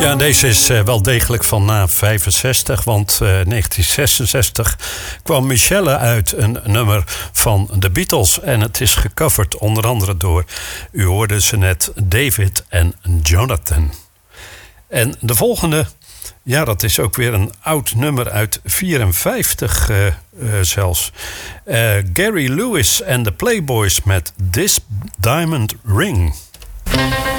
Ja, deze is wel degelijk van na 65, want 1966 kwam Michelle uit, een nummer van de Beatles. En het is gecoverd onder andere door, u hoorde ze net, David en Jonathan. En de volgende, ja, dat is ook weer een oud nummer uit 54 zelfs. Gary Lewis en de Playboys met This Diamond Ring.